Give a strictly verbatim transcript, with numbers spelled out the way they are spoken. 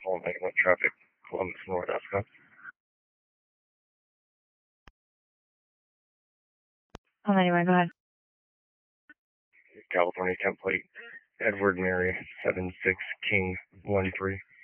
call ninety-one traffic, Columbus North Africa. Oh, ninety-one, go ahead. California template, Edward Mary, seven six King one three.